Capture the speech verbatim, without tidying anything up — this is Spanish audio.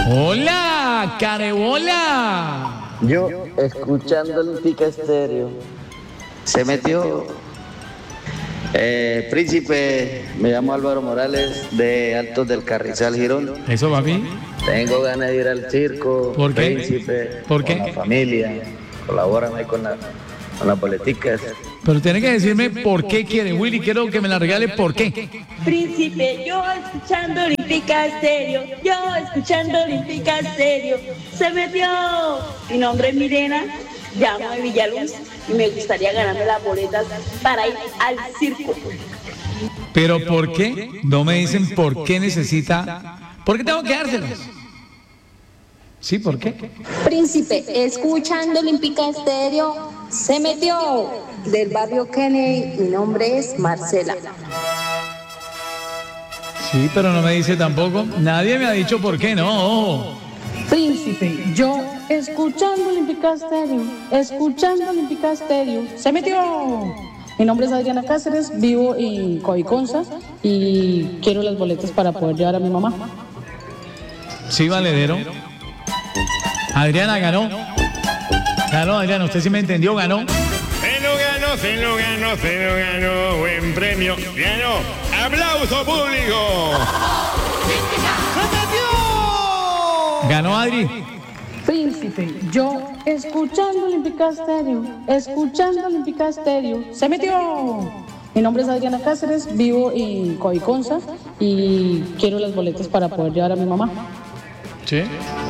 Hola, carebola. Yo, escuchando el Tica Estéreo, se metió. Eh, príncipe, me llamo Álvaro Morales de Altos del Carrizal, Girón. ¿Eso, papi? Tengo ganas de ir al circo. ¿Por qué? Príncipe, ¿Por qué? con la familia. Colaboran ahí con, la, con las boleticas. Pero tiene que decirme por qué quiere, Willy. Quiero que me la regale por qué. Príncipe, yo escuchando Olímpica Estéreo, yo escuchando Olímpica Estéreo, se metió. Mi nombre es Mirena, llamo de Villaluz y me gustaría ganarme las boletas para ir al circo. Pero ¿por qué? No me dicen por qué necesita. ¿Por qué tengo que dárselas? ¿Sí? ¿Por qué? Príncipe, escuchando Olímpica Estéreo, se metió. Del barrio Kennedy, mi nombre es Marcela. Sí, pero no me dice tampoco. Nadie me ha dicho por qué, no. Príncipe, yo escuchando Olímpica Estéreo, escuchando Olímpica Estéreo, se metió. Mi nombre es Adriana Cáceres, vivo en Coviconza y quiero las boletas para poder llevar a mi mamá. Sí, valedero. Adriana ganó. Ganó, Adriana, usted sí me entendió, ganó. Se lo ganó, se lo ganó, se lo ganó. Buen premio. Ganó. ¡Aplauso público! Ganó Adri. Príncipe, yo escuchando Olímpica Estéreo, escuchando Olímpica Estéreo, se metió. Mi nombre es Adriana Cáceres, vivo en Coviconza y quiero las boletas para poder llevar a mi mamá. Sí.